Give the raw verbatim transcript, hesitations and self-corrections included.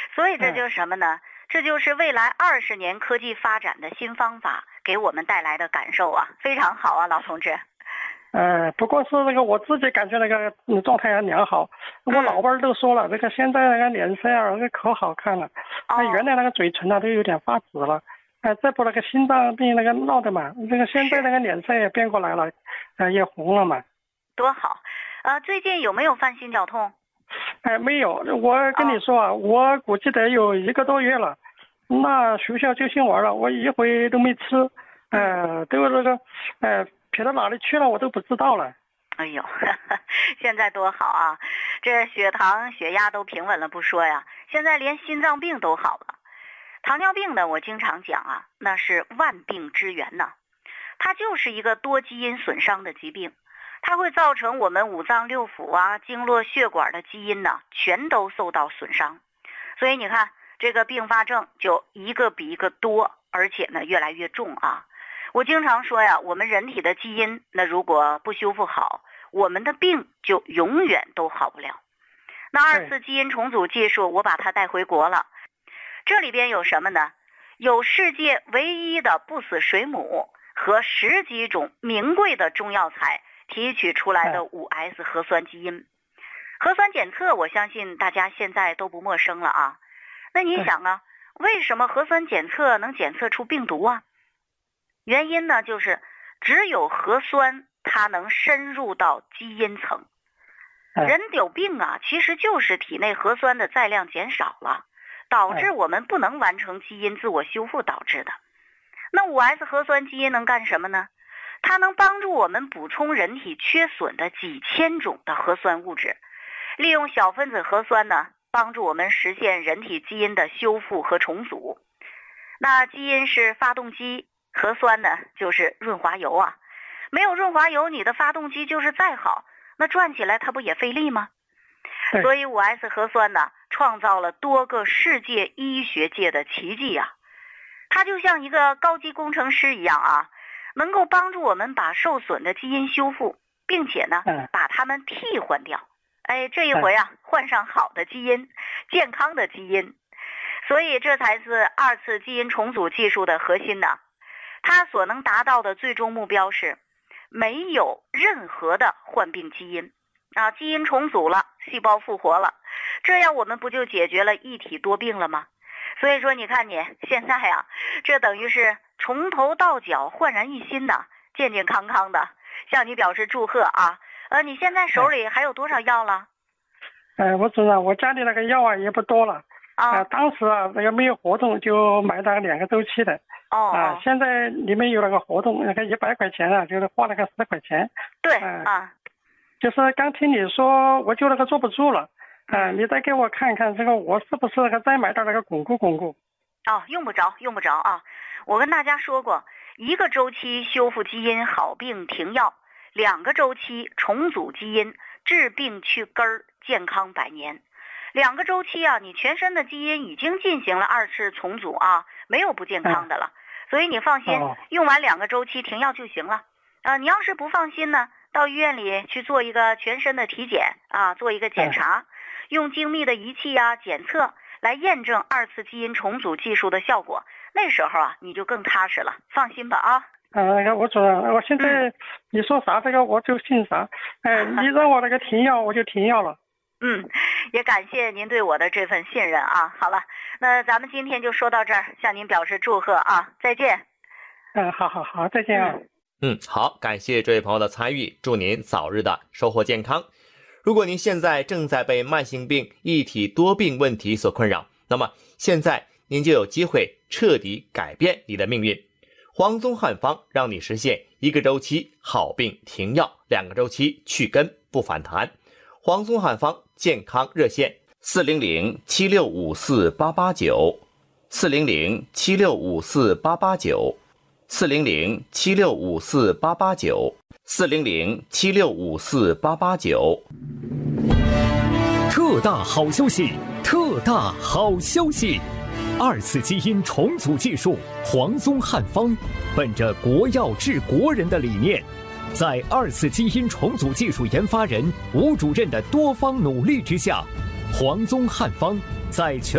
所以这就是什么呢？这就是未来二十年科技发展的新方法给我们带来的感受啊，非常好啊，老同志。 呃，不过是那个我自己感觉那个嗯状态还良好。我老伴儿都说了，这个现在那个脸色啊，那个可好看了。哦。原来那个嘴唇啊都有点发紫了。哎、呃，这不那个心脏病那个闹的嘛，这个现在那个脸色也变过来了，呃，也红了嘛。 多好。呃，最近有没有犯心绞痛？ 哎、呃，没有。我跟你说啊，哦、我估计得有一个多月了。那学校就sin玩了，我一回都没吃。呃，都这个，呃。撇到哪里去了我都不知道了。 哎呦，呵呵，现在多好啊，这血糖血压都平稳了不说呀，现在连心脏病都好了。糖尿病呢，我经常讲啊，那是万病之源呐，它就是一个多基因损伤的疾病，它会造成我们五脏六腑啊经络血管的基因呢全都受到损伤，所以你看这个并发症就一个比一个多，而且呢越来越重啊。我经常说呀，我们人体的基因那如果不修复好，我们的病就永远都好不了。那二次基因重组技术我把它带回国了，这里边有什么呢？有世界唯一的不死水母和十几种名贵的中药材提取出来的 五 S 核酸基因。核酸检测我相信大家现在都不陌生了啊。那你想啊，为什么核酸检测能检测出病毒啊？原因呢，就是只有核酸它能深入到基因层。人有病啊，其实就是体内核酸的载量减少了，导致我们不能完成基因自我修复导致的。那 五 S 核酸基因能干什么呢？它能帮助我们补充人体缺损的几千种的核酸物质，利用小分子核酸呢，帮助我们实现人体基因的修复和重组。那基因是发动机，核酸呢就是润滑油啊，没有润滑油，你的发动机就是再好，那转起来它不也费力吗？所以 五 S 核酸呢，创造了多个世界医学界的奇迹啊！它就像一个高级工程师一样啊，能够帮助我们把受损的基因修复，并且呢，把它们替换掉。哎，这一回啊，换上好的基因，健康的基因。所以这才是二次基因重组技术的核心呢。它所能达到的最终目标是没有任何的患病基因啊，基因重组了，细胞复活了，这样我们不就解决了一体多病了吗？所以说你看你现在啊，这等于是从头到脚焕然一新的，健健康康的，向你表示祝贺啊！呃，你现在手里还有多少药了？ 呃，我知道，我家里那个药啊也不多了啊、呃。当时啊那个没有活动就买了两个周期的。哦啊，现在里面有那个活动，那个一百块钱啊，就是花了个十块钱。 对、呃、啊， 就是刚听你说，我就那个坐不住了，啊、呃，你再给我看看这个我是不是那个再买点那个巩固巩固？ 哦，用不着，用不着啊！我跟大家说过，一个周期修复基因，好病停药；两个周期重组基因，治病去根儿，健康百年。两个周期啊，你全身的基因已经进行了二次重组啊，没有不健康的了。所以你放心，用完两个周期停药就行了。啊、呃，你要是不放心呢，到医院里去做一个全身的体检啊，做一个检查，用精密的仪器啊检测来验证二次基因重组技术的效果。那时候啊，你就更踏实了，放心吧啊。 呃，我主任，我现在你说啥这个我就信啥。哎、呃，你让我那个停药我就停药了。 嗯，也感谢您对我的这份信任啊。好了，那咱们今天就说到这儿，向您表示祝贺啊，再见。 嗯，好好好，再见啊。 嗯，好，感谢这位朋友的参与，祝您早日的收获健康。如果您现在正在被慢性病、一体多病问题所困扰，那么现在您就有机会彻底改变你的命运。黄宗汉方让你实现一个周期好病停药，两个周期去根不反弹。黄宗汉方健康热线四零零七六五四八八九，四零零七六五四八八九，四零零七六五四八八九，四零零七六五四八八九。 特大好消息！特大好消息！二次基因重组技术黄宗汉方，本着国药治国人的理念，在二次基因重组技术研发人吴主任的多方努力之下，黄宗汉方在全